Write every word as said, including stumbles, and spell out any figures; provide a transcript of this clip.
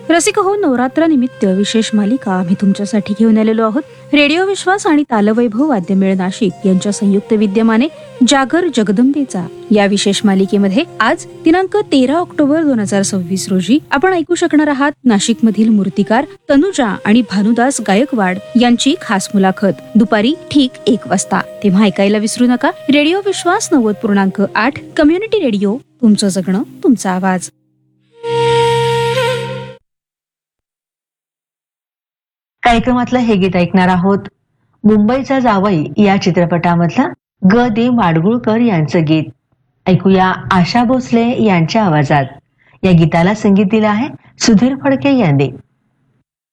रसिक हो, नवरात्र निमित्त विशेष मालिका आम्ही तुमच्यासाठी घेऊन आलेलो आहोत. रेडिओ विश्वास आणि तालवैभव वाद्यमेळ नाशिक यांच्या संयुक्त विद्यमाने जागर जगदंबेचा या विशेष मालिकेमध्ये आज दिनांक तेरा ऑक्टोबर दोन हजार सव्वीस रोजी आपण ऐकू शकणार आहात नाशिक मधील मूर्तिकार तनुजा आणि भानुदास गायकवाड यांची खास मुलाखत दुपारी ठीक एक वाजता. तेव्हा ऐकायला विसरू नका. रेडिओ विश्वास नव्वद पूर्णांक आठ कम्युनिटी रेडिओ, तुमचं जगणं तुमचा आवाज. कार्यक्रमातलं हे गीत ऐकणार आहोत. मुंबईचा जावई या चित्रपटामधलं ग दे माडगुळकर यांचं गीत. ऐकूया आशा भोसले यांच्या आवाजात. या गीताला संगीत दिलं आहे सुधीर फडके यांनी.